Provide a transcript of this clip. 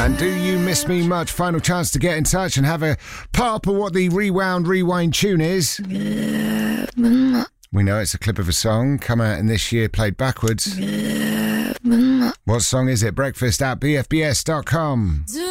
And do you miss me much? Final chance to get in touch and have a pop of what the rewind tune is. We know it's a clip of a song come out in this year played backwards. What song is it? Breakfast at bfbs.com.